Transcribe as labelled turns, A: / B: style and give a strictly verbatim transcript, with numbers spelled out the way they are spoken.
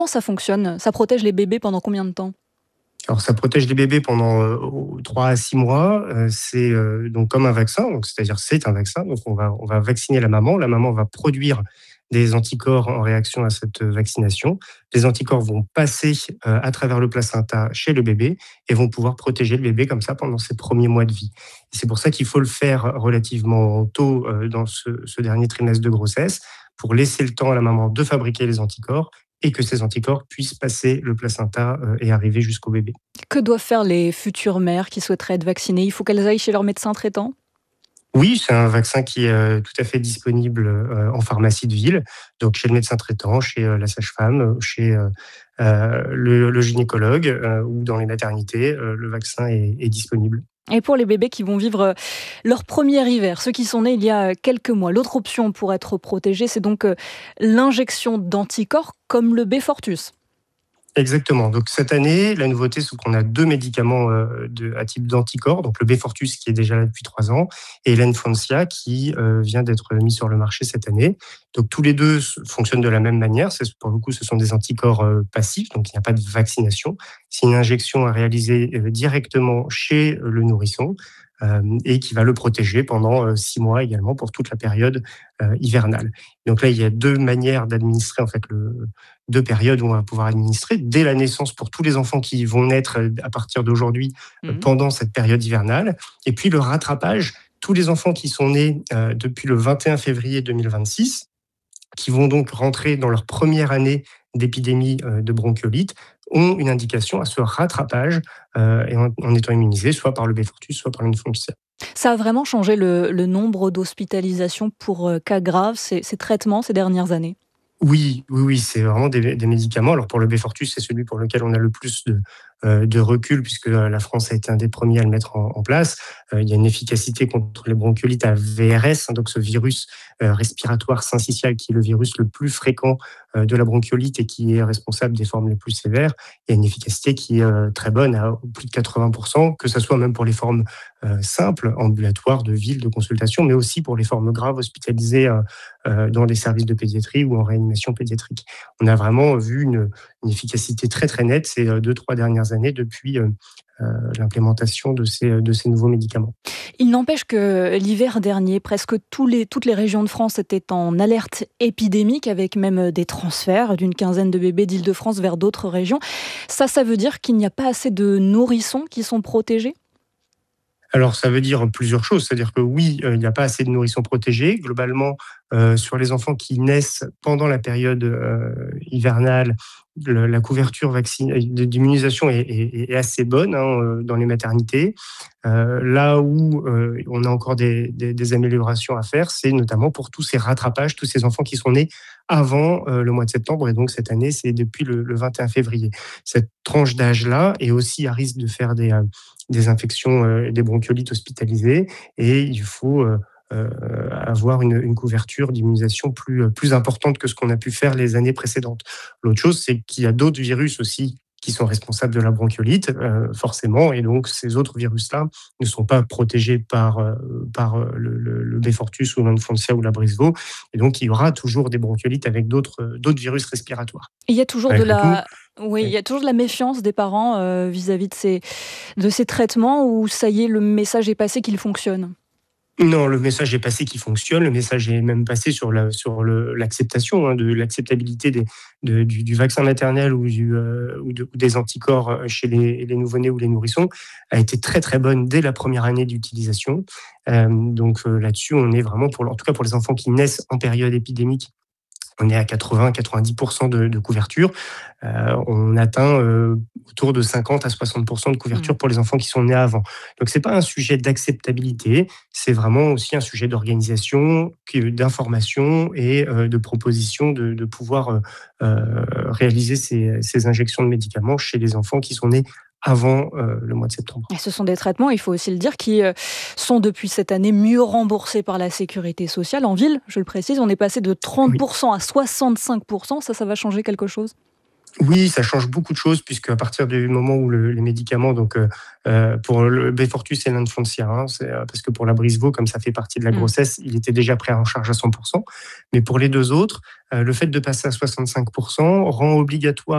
A: Comment ça fonctionne? Ça protège les bébés pendant combien de temps?
B: Alors ça protège les bébés pendant, heu, trois à six mois, heu, c'est, heu, donc comme un vaccin, donc c'est-à-dire c'est un vaccin, donc on va on va vacciner la maman. La maman va produire des anticorps en réaction à cette, heu, vaccination. Les anticorps vont passer, heu, à travers le placenta chez le bébé et vont pouvoir protéger le bébé comme ça pendant ses premiers mois de vie. Et c'est pour ça qu'il faut le faire relativement tôt, heu, dans ce ce dernier trimestre de grossesse, pour laisser le temps à la maman de fabriquer les anticorps et que ces anticorps puissent passer le placenta, heu, et arriver jusqu'au bébé.
A: Que doivent faire les futures mères qui souhaiteraient être vaccinées? Il faut qu'elles aillent chez leur médecin traitant?
B: Oui, c'est un vaccin qui est, heu, tout à fait disponible, heu, en pharmacie de ville, donc chez le médecin traitant, chez, heu, la sage-femme, heu, chez, heu heu, le le gynécologue, heu, ou dans les maternités, heu, le vaccin est est disponible.
A: Et pour les bébés qui vont vivre, heu, leur premier hiver, ceux qui sont nés il y a, heu, quelques mois, l'autre option pour être protégés, c'est donc, heu, l'injection d'anticorps comme le Beyfortus?
B: Exactement. Donc cette année, la nouveauté, c'est qu'on a deux médicaments, heu, de à type d'anticorps, donc le Beyfortus qui est déjà là depuis trois ans et l'Enfansia qui, heu, vient d'être mis sur le marché cette année. Donc tous les deux s fonctionnent de la même manière. C'est pour le coup, ce sont des anticorps, heu, passifs, donc il n'y a pas de vaccination. C'est une injection à réaliser, heu, directement chez le nourrisson, hem, et qui va le protéger pendant, heu, six mois également pour toute la période, heu, hivernale. Donc là, il y a deux manières d'administrer en fait le deux périodes où on va pouvoir administrer dès la naissance pour tous les enfants qui vont naître, heu, à partir d'aujourd'hui, heu,
A: Mmh.
B: pendant cette période hivernale et puis le rattrapage, tous les enfants qui sont nés, heu, depuis le vingt et un février deux mille vingt-six, qui vont donc rentrer dans leur première année d'épidémie, heu, de bronchiolite, ont une indication à ce rattrapage, heu, et en en étant immunisés soit par le Beyfortus, soit par l'Influenza.
A: Ça a vraiment changé le le nombre d'hospitalisations pour, heu, cas graves, ces ces traitements, ces dernières années?
B: Oui, oui, oui, c'est vraiment des des médicaments. Alors pour le Beyfortus, c'est celui pour lequel on a le plus de, heu, de recul puisque, heu, la France a été un des premiers à le mettre en en place. Heu, il y a une efficacité contre les bronchiolites à V R S, hein, donc ce virus, heu, respiratoire syncytial qui est le virus le plus fréquent, heu, de la bronchiolite et qui est responsable des formes les plus sévères. Il y a une efficacité qui est, heu, très bonne à plus de quatre-vingts pour cent, que ça soit même pour les formes, heu, simples, ambulatoires, de ville, de consultation, mais aussi pour les formes graves hospitalisées, heu heu, dans les services de pédiatrie ou en réanimation pédiatrique. On a vraiment vu une une efficacité très, très nette ces, heu, deux trois dernières années depuis, heu heu, l'implémentation de ces, heu, de ces nouveaux médicaments.
A: Il n'empêche que l'hiver dernier, presque tous les toutes les régions de France étaient en alerte épidémique avec même, heu, des transferts d'une quinzaine de bébés d'Île-de-France vers d'autres régions. Ça, ça veut dire qu'il n'y a pas assez de nourrissons qui sont protégés?
B: Alors ça veut dire plusieurs choses, c'est-à-dire que oui, heu, il n'y a pas assez de nourrissons protégés. Globalement, heu, sur les enfants qui naissent pendant la période, heu, hivernale, le la couverture vaccine d d'immunisation est est est assez bonne, hein, heu, dans les maternités. Heu, là où, heu, on a encore des des des améliorations à faire, c'est notamment pour tous ces rattrapages, tous ces enfants qui sont nés avant, heu, le mois de septembre et donc cette année, c'est depuis le le vingt et un février. Cette tranche d'âge-là est aussi à risque de faire des, heu, des infections, heu, et des bronchiolites hospitalisées et il faut, heu heu, avoir une une couverture d'immunisation plus, heu, plus importante que ce qu'on a pu faire les années précédentes. L'autre chose, c'est qu'il y a d'autres virus aussi qui sont responsables de la bronchiolite, heu, forcément et donc ces autres virus-là ne sont pas protégés par, heu, par, heu, le le le Beyfortus ou l'Enfansia ou l'Abrysvo et donc il y aura toujours des bronchiolites avec d'autres, heu, d'autres virus respiratoires.
A: Il y a toujours de
B: Malgré tout,
A: la oui, il
B: oui.
A: y a toujours de la méfiance des parents, heu, vis-à-vis de ces de ces traitements ou ça y est, le message est passé qu'ils fonctionnent?
B: Non, le message est passé qu'il fonctionne. Le message est même passé sur la sur le l'acceptation, hein, de l'acceptabilité des de du du vaccin maternel ou du, heu, ou de ou des anticorps, heu, chez les les nouveau-nés ou les nourrissons, a été très, très bonne dès la première année d'utilisation. Hem, donc, heu, là-dessus, on est vraiment pour en tout cas pour les enfants qui naissent en période épidémique, on est à quatre-vingts quatre-vingt-dix pour cent de de couverture. Heu, on atteint, heu, autour de cinquante à soixante pour cent de
A: Mmh.
B: couverture pour les enfants qui sont nés avant. Donc c'est pas un sujet d'acceptabilité, c'est vraiment aussi un sujet d'organisation, que d'information et heu, de proposition de de pouvoir, heu heu, réaliser ces ces injections de médicaments chez les enfants qui sont nés avant, heu, le mois de septembre.
A: Et ce sont des traitements, il faut aussi le dire, qui, heu, sont depuis cette année mieux remboursés par la sécurité sociale. En ville, je le précise, on est passé de trente
B: Oui.
A: pour cent à soixante-cinq pour cent. Ça, ça va changer quelque chose?
B: Oui, ça change beaucoup de choses puisqu'à partir du moment où le les médicaments donc heu heu, pour le Beyfortus et l'Enfansia, hein, c'est, heu, parce que pour l'Abrysvo, comme ça fait partie de la
A: Mmh.
B: grossesse, il était déjà pris en charge à cent pour cent. Mais pour les deux autres, heu, le fait de passer à soixante-cinq pour cent rend obligatoire